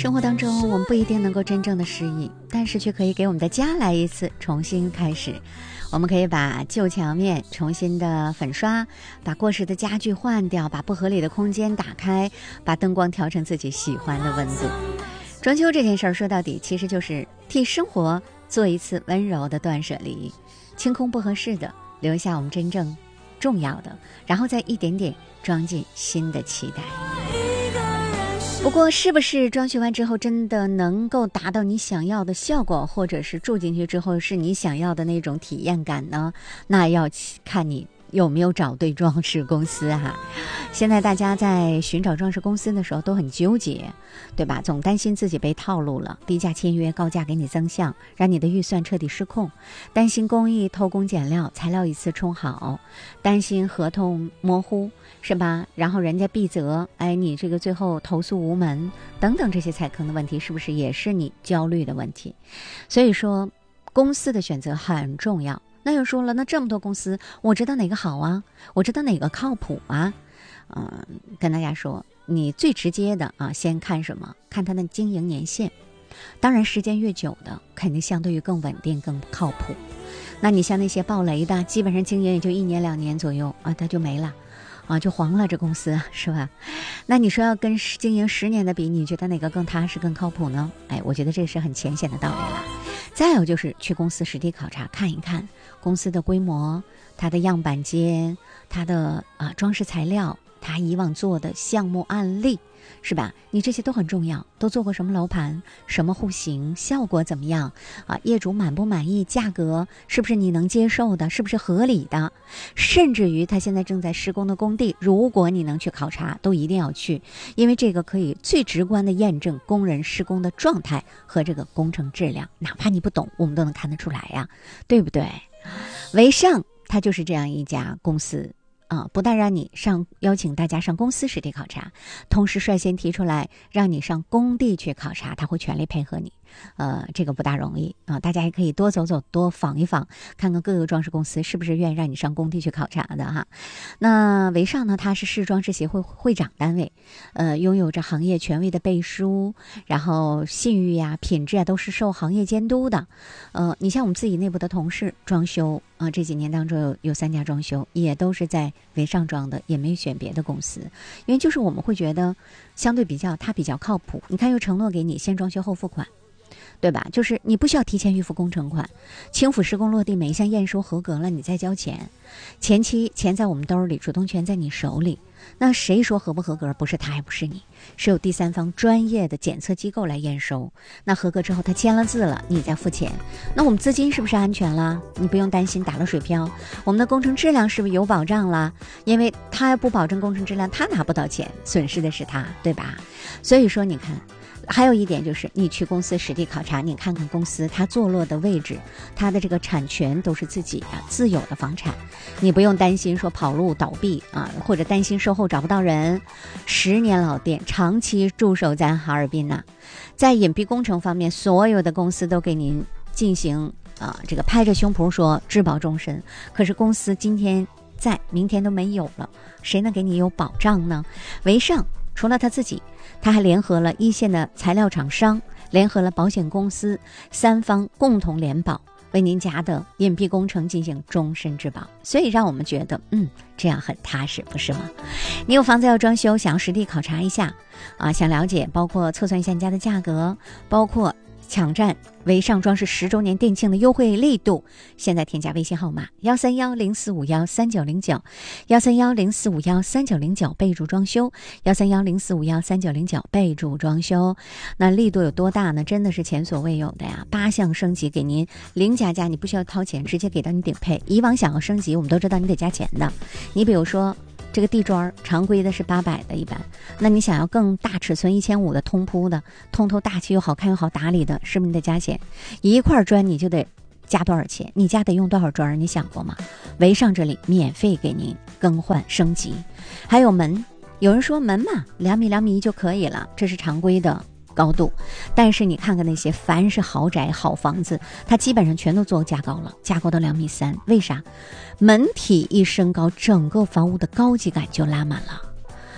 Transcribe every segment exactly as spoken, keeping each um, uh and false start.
生活当中我们不一定能够真正的失忆，但是却可以给我们的家来一次重新开始。我们可以把旧墙面重新的粉刷，把过时的家具换掉，把不合理的空间打开，把灯光调成自己喜欢的温度。装修这件事儿说到底其实就是替生活做一次温柔的断舍离，清空不合适的，留下我们真正重要的，然后再一点点装进新的期待。不过是不是装修完之后真的能够达到你想要的效果，或者是住进去之后是你想要的那种体验感呢？那要看你有没有找对装饰公司哈。现在大家在寻找装饰公司的时候都很纠结，对吧？总担心自己被套路了，低价签约，高价给你增项，让你的预算彻底失控，担心工艺偷工减料，材料一次冲好，担心合同模糊，是吧？然后人家必责，哎，你这个最后投诉无门等等，这些踩坑的问题是不是也是你焦虑的问题？所以说公司的选择很重要。那又说了，那这么多公司，我知道哪个好啊？我知道哪个靠谱啊？嗯、呃，跟大家说，你最直接的啊，先看什么？看它的经营年限。当然，时间越久的，肯定相对于更稳定、更靠谱。那你像那些爆雷的，基本上经营也就一年两年左右啊，它就没了。啊，就黄了，这公司是吧？那你说要跟经营十年的比，你觉得哪个更踏实、更靠谱呢？哎，我觉得这是很浅显的道理了。再有就是去公司实地考察，看一看公司的规模、它的样板间、它的啊装饰材料、它以往做的项目案例，是吧？你这些都很重要，都做过什么楼盘，什么户型，效果怎么样啊？业主满不满意？价格是不是你能接受的？是不是合理的？甚至于他现在正在施工的工地，如果你能去考察，都一定要去，因为这个可以最直观的验证工人施工的状态和这个工程质量，哪怕你不懂，我们都能看得出来呀，对不对？维尚它就是这样一家公司。啊，不但让你上邀请大家上公司实地考察，同时率先提出来让你上工地去考察，他会全力配合你。呃，这个不大容易啊，大家也可以多走走，多访一访，看看各个装饰公司是不是愿意让你上工地去考察的哈。那维尚呢，它是市装饰协会会长单位，呃，拥有着行业权威的背书，然后信誉呀、品质啊都是受行业监督的。呃，你像我们自己内部的同事装修啊、呃，这几年当中有有三家装修也都是在维尚装的，也没有选别的公司，因为就是我们会觉得相对比较它比较靠谱。你看又承诺给你先装修后付款，对吧？就是你不需要提前预付工程款，轻辅施工落地每一项验收合格了你再交钱，前期钱在我们兜里，主动权在你手里。那谁说合不合格？不是他，还不是你，是有第三方专业的检测机构来验收。那合格之后他签了字了，你再付钱。那我们资金是不是安全了？你不用担心打了水漂。我们的工程质量是不是有保障了？因为他要不保证工程质量，他拿不到钱，损失的是他，对吧？所以说你看，还有一点就是你去公司实地考察，你看看公司它坐落的位置，它的这个产权都是自己啊自有的房产，你不用担心说跑路倒闭啊，或者担心售后找不到人。十年老店长期驻守在哈尔滨呐、啊，在隐蔽工程方面，所有的公司都给您进行啊这个拍着胸脯说质保终身，可是公司今天在，明天都没有了，谁能给你有保障呢？维尚除了他自己，他还联合了一线的材料厂商，联合了保险公司，三方共同联保，为您家的隐蔽工程进行终身质保。所以让我们觉得嗯，这样很踏实，不是吗？你有房子要装修，想要实地考察一下啊，想了解包括测算一下你家的价格，包括抢占维尚装饰十周年店庆的优惠力度，现在添加微信号码幺三幺零四五幺三九零九，幺三幺零四五幺三九零九，备注装修，幺三幺零四五幺三九零九，备注装修。那力度有多大呢？真的是前所未有的呀！八项升级给您零加价，你不需要掏钱，直接给到你顶配。以往想要升级，我们都知道你得加钱的。你比如说这个地砖常规的是八百的一般，那你想要更大尺寸一千五的通铺的，通透大气又好看又好打理的，是不是你得加钱？一块砖你就得加多少钱？你家得用多少砖？你想过吗？维尚这里免费给您更换升级。还有门，有人说门嘛，两米两米一就可以了，这是常规的高度，但是你看看那些凡是豪宅好房子，它基本上全都做加高了，加高到两米三。为啥？门体一升高，整个房屋的高级感就拉满了。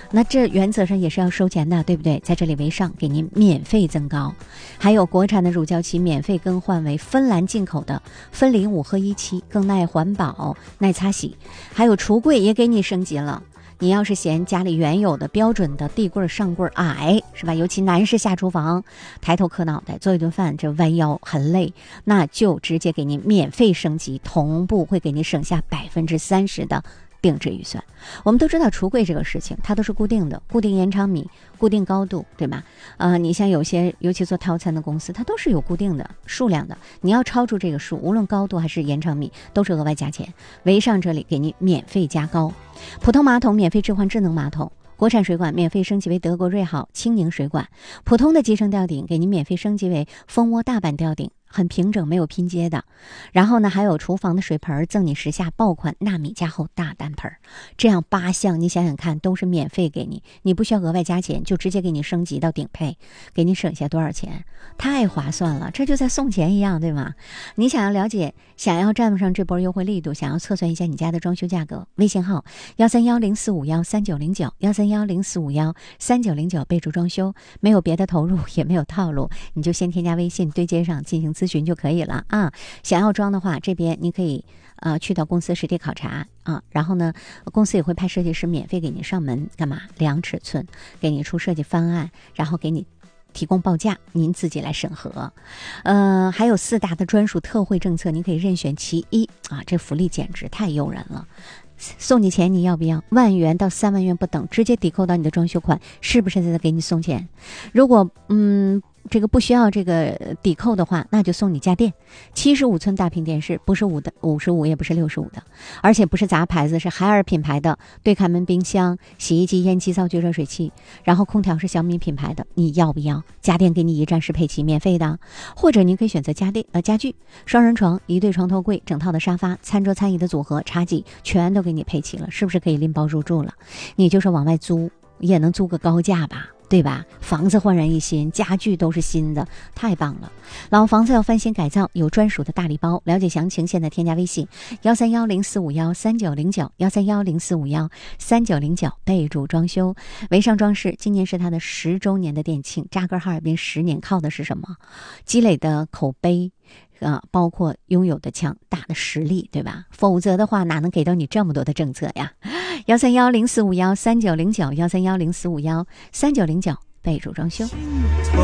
那这原则上也是要收钱的，对不对？在这里为上给您免费增高，还有国产的乳胶漆免费更换为芬兰进口的芬林五合一漆，更耐环保、耐擦洗。还有橱柜也给你升级了。你要是嫌家里原有的标准的地柜上柜矮，是吧？尤其男士下厨房抬头磕脑袋做一顿饭，这弯腰很累，那就直接给您免费升级，同步会给您省下百分之三十的定制预算。我们都知道橱柜这个事情，它都是固定的，固定延长米，固定高度，对吧？呃，你像有些尤其做套餐的公司，它都是有固定的数量的，你要超出这个数，无论高度还是延长米，都是额外加钱。维上这里给你免费加高，普通马桶免费置换智能马桶。国产水管免费升级为德国瑞好轻凝水管，普通的集成吊顶给您免费升级为蜂窝大板吊顶，很平整，没有拼接的。然后呢，还有厨房的水盆赠你时下爆款纳米加厚大单盆，这样八项你想想看都是免费给你，你不需要额外加钱，就直接给你升级到顶配，给你省下多少钱？太划算了，这就在送钱一样，对吗？你想要了解，想要占上这波优惠力度，想要测算一下你家的装修价格，微信号幺三幺零四五幺三九零九幺三幺零四五幺三九零九，备注装修，没有别的投入，也没有套路，你就先添加微信对接上进行咨询就可以了啊。想要装的话，这边你可以呃去到公司实地考察啊，然后呢，公司也会派设计师免费给您上门，干嘛量尺寸，给你出设计方案，然后给你提供报价，您自己来审核。呃，还有四大的专属特惠政策，您可以任选其一啊，这福利简直太诱人了。送你钱你要不要？万元到三万元不等，直接抵扣到你的装修款，是不是在给你送钱？如果嗯这个不需要这个抵扣的话，那就送你家电，七十五寸大屏电视，不是五的五十五，也不是六十五的，而且不是杂牌子，是海尔品牌的对开门冰箱、洗衣机、烟机、灶具、热水器，然后空调是小米品牌的，你要不要？家电给你一站式配齐，免费的。或者你可以选择家电呃家具，双人床、一对床头柜、整套的沙发、餐桌餐椅的组合、茶几，全都给你配齐了，是不是可以拎包入住了？你就是往外租也能租个高价吧，对吧？房子焕然一新，家具都是新的，太棒了。老房子要翻新改造，有专属的大礼包，了解详情现在添加微信幺三幺零四五幺三九零九幺三幺零四五幺三九零九，备注装修。维上装饰今年是它的十周年的店庆，扎根哈尔滨十年，靠的是什么？积累的口碑啊，包括拥有的强大的实力，对吧？否则的话哪能给到你这么多的政策呀？幺三幺零四五幺三九零九幺三幺零四五幺三九零九，备注装修。